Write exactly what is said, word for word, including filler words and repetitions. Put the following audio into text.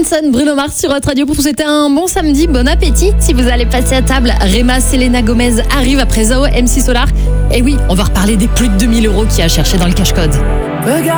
Johansson, Bruno Mars sur votre radio pour vous souhaiter un bon samedi, bon appétit. Si vous allez passer à table, Rema, Selena Gomez arrive après Zao, M C Solar. Et oui, on va reparler des plus de deux mille euros qu'il y a à chercher dans le cache-code.